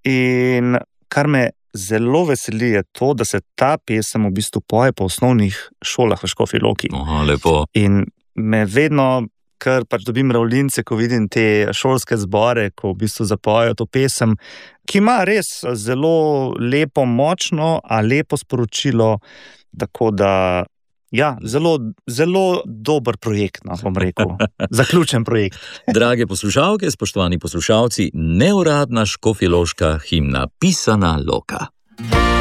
In kar me zelo veseli je to, da se ta pesem v bistvu poje po osnovnih šolah v Škofji Loki. Aha, lepo. In me vedno, ker pač dobim mravljince, ko vidim te šolske zbore, ko v bistvu zapojejo to pesem, ki ima res zelo lepo, močno, a lepo sporočilo, tako da ja, zelo, zelo dober projekt, no, bom rekel. Zaključen projekt. Drage poslušalke, spoštovani poslušalci, neuradna škofjeloška himna Pisana Loka.